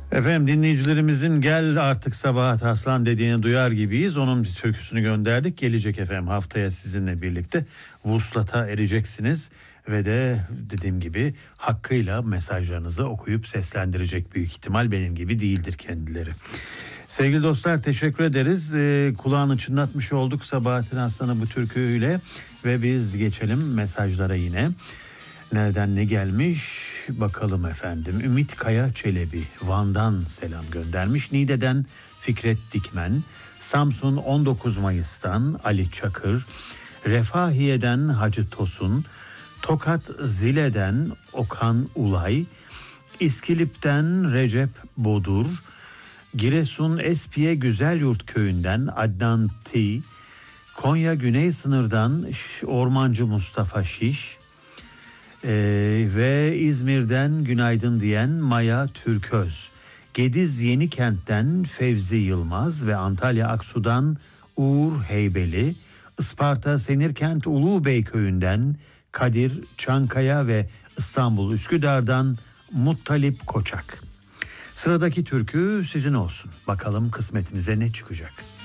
Efendim dinleyicilerimizin gel artık Sabahat Aslan dediğini duyar gibiyiz. Onun bir türküsünü gönderdik. Gelecek efendim haftaya sizinle birlikte vuslata ereceksiniz. Ve de dediğim gibi hakkıyla mesajlarınızı okuyup seslendirecek, büyük ihtimal benim gibi değildir kendileri. Sevgili dostlar, teşekkür ederiz. Kulağını çınlatmış olduk Sabahattin Aslan'ı bu türküyle ve biz geçelim mesajlara yine. Nereden ne gelmiş bakalım efendim. Ümit Kaya Çelebi Van'dan selam göndermiş. Niğde'den Fikret Dikmen, Samsun 19 Mayıs'tan Ali Çakır, Refahiye'den Hacı Tosun, Tokat Zile'den Okan Ulay, İskilip'ten Recep Bodur, Giresun Espiye Güzelyurt Köyü'nden Adnan T, Konya Güney Sınır'dan Ormancı Mustafa Şiş, ve İzmir'den günaydın diyen Maya Türköz, Gediz Yenikent'ten Fevzi Yılmaz ve Antalya Aksu'dan Uğur Heybeli, Isparta Senirkent Ulubey Köyü'nden Kadir Çankaya ve İstanbul Üsküdar'dan Muttalip Koçak. Sıradaki türkü sizin olsun. Bakalım kısmetinize ne çıkacak?